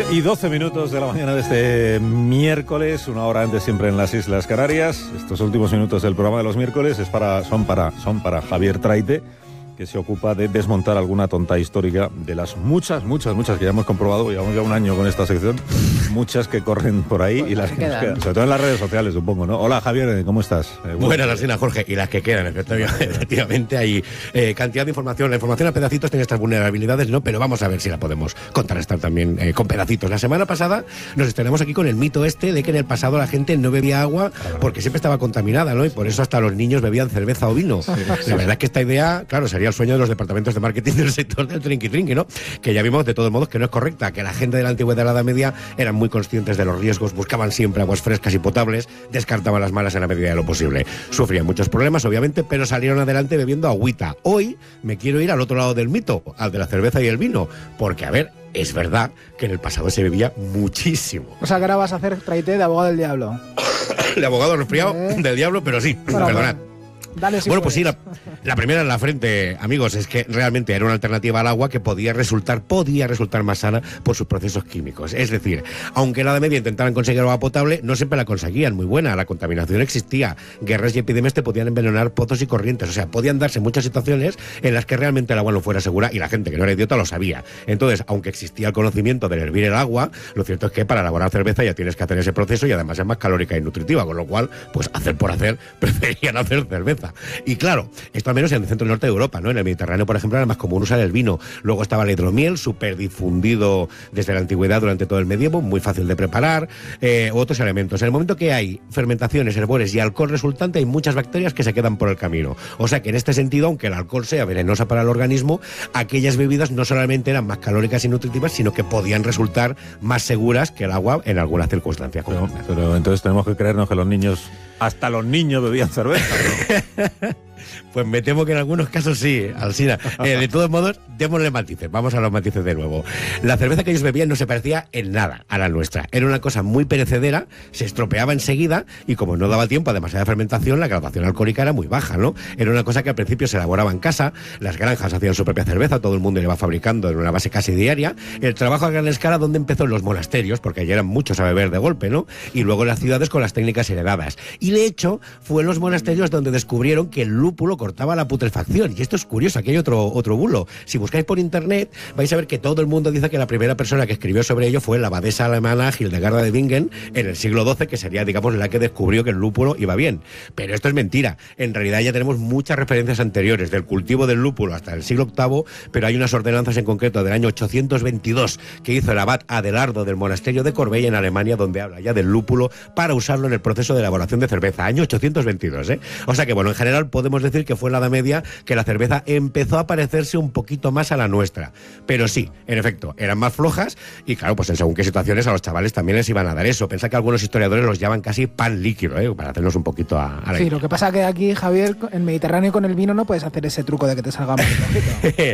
9:12 de la mañana de este miércoles, una hora antes siempre en las Islas Canarias. Estos últimos minutos del programa de los miércoles son para Javier Traite, que se ocupa de desmontar alguna tonta histórica de las muchas que ya hemos comprobado, llevamos ya un año con esta sección, muchas que corren por ahí y las que nos quedan, sobre todo en las redes sociales, supongo, ¿no? Hola, Javier, ¿cómo estás? Buenas, Alsina, Jorge, y las que quedan, efectivamente, hay cantidad de información. La información a pedacitos tiene estas vulnerabilidades, ¿no? Pero vamos a ver si la podemos contrastar también con pedacitos. La semana pasada nos estrenamos aquí con el mito este de que en el pasado la gente no bebía agua porque siempre estaba contaminada, ¿no? Y por eso hasta los niños bebían cerveza o vino. La verdad es que esta idea, claro, sería el sueño de los departamentos de marketing del sector del trinqui-trinqui, ¿no? Que ya vimos de todos modos que no es correcta, que la gente de la antigüedad de la Edad Media eran muy conscientes de los riesgos, buscaban siempre aguas frescas y potables, descartaban las malas en la medida de lo posible. Sufrían muchos problemas, obviamente, pero salieron adelante bebiendo agüita. Hoy me quiero ir al otro lado del mito, al de la cerveza y el vino, porque, a ver, es verdad que en el pasado se bebía muchísimo. O sea, que ahora vas a hacer Traite de abogado del diablo. De abogado resfriado del diablo, pero sí, perdonad. Dale, si bueno, pues puedes. sí, la primera en la frente, amigos, es que realmente era una alternativa al agua que podía resultar más sana por sus procesos químicos. Es decir, aunque en la Edad Media intentaran conseguir agua potable, no siempre la conseguían muy buena. La contaminación existía. Guerras y epidemias te podían envenenar pozos y corrientes. O sea, podían darse muchas situaciones en las que realmente el agua no fuera segura y la gente que no era idiota lo sabía. Entonces, aunque existía el conocimiento de hervir el agua, lo cierto es que para elaborar cerveza ya tienes que hacer ese proceso y además es más calórica y nutritiva, con lo cual, pues hacer por hacer, preferían hacer cerveza. Y claro, esto al menos en el centro y norte de Europa, ¿no? En el Mediterráneo, por ejemplo, era más común usar el vino. Luego estaba el hidromiel, súper difundido desde la antigüedad durante todo el medievo, muy fácil de preparar, otros elementos. En el momento que hay fermentaciones, herbores y alcohol resultante, hay muchas bacterias que se quedan por el camino. O sea que en este sentido, aunque el alcohol sea venenosa para el organismo, aquellas bebidas no solamente eran más calóricas y nutritivas, sino que podían resultar más seguras que el agua en algunas circunstancias. Pero entonces tenemos que creernos que los niños, hasta los niños bebían cerveza, ¿no? Pues me temo que en algunos casos sí, Alsina. De todos modos, démosle matices. Vamos a los matices de nuevo. La cerveza que ellos bebían no se parecía en nada a la nuestra. Era una cosa muy perecedera, se estropeaba enseguida y como no daba tiempo a demasiada fermentación, la graduación alcohólica era muy baja, ¿no? Era una cosa que al principio se elaboraba en casa, las granjas hacían su propia cerveza, todo el mundo la iba fabricando en una base casi diaria. El trabajo a gran escala, donde empezó en los monasterios, porque allí eran muchos a beber de golpe, ¿no? Y luego en las ciudades con las técnicas heredadas. Y de hecho, fue en los monasterios donde descubrieron que el lúpulo cortaba la putrefacción. Y esto es curioso, aquí hay otro bulo. Si buscáis por internet, vais a ver que todo el mundo dice que la primera persona que escribió sobre ello fue la abadesa alemana Hildegarda de Bingen en el siglo XII, que sería, digamos, la que descubrió que el lúpulo iba bien. Pero esto es mentira. En realidad ya tenemos muchas referencias anteriores, del cultivo del lúpulo hasta el siglo VIII, pero hay unas ordenanzas en concreto del año 822 que hizo el abad Adelardo del monasterio de Corbeil en Alemania, donde habla ya del lúpulo para usarlo en el proceso de elaboración de cerveza. Año 822, ¿eh? O sea que, bueno, en general podemos decir que fue en la Edad Media que la cerveza empezó a parecerse un poquito más a la nuestra. Pero sí, en efecto, eran más flojas y claro, pues en según qué situaciones a los chavales también les iban a dar eso. Pensá que algunos historiadores los llaman casi pan líquido, para hacernos un poquito a la Sí, lo que pasa que aquí, Javier, en Mediterráneo con el vino no puedes hacer ese truco de que te salga más flojito.